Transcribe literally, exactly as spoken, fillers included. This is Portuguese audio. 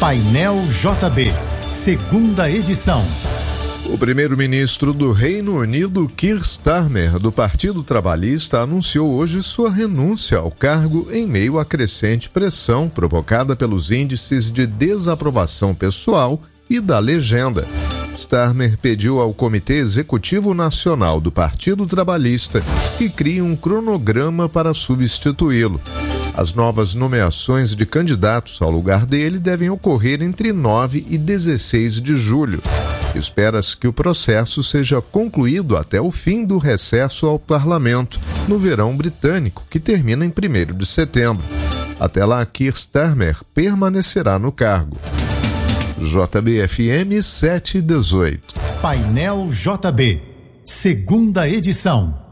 Painel J B, segunda edição. O primeiro-ministro do Reino Unido, Keir Starmer, do Partido Trabalhista, anunciou hoje sua renúncia ao cargo em meio à crescente pressão provocada pelos índices de desaprovação pessoal e da legenda. Starmer pediu ao Comitê Executivo Nacional do Partido Trabalhista que crie um cronograma para substituí-lo. As novas nomeações de candidatos ao lugar dele devem ocorrer entre nove e dezesseis de julho. Espera-se que o processo seja concluído até o fim do recesso ao parlamento, no verão britânico, que termina em primeiro de setembro. Até lá, Keir Starmer permanecerá no cargo. J B F M sete e dezoito. Painel J B, segunda edição.